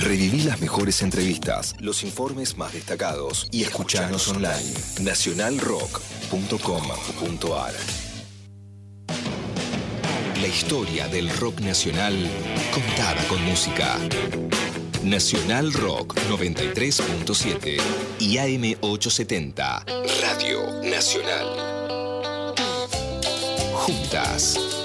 Reviví las mejores entrevistas, los informes más destacados y escuchanos online. Nacionalrock.com.ar. La historia del rock nacional contada con música. Nacional Rock 93.7 y AM 870. Radio Nacional. Juntas.